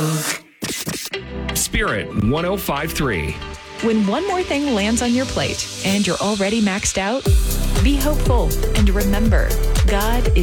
Spirit 105.3. When one more thing lands on your plate and you're already maxed out, be hopeful and remember, God is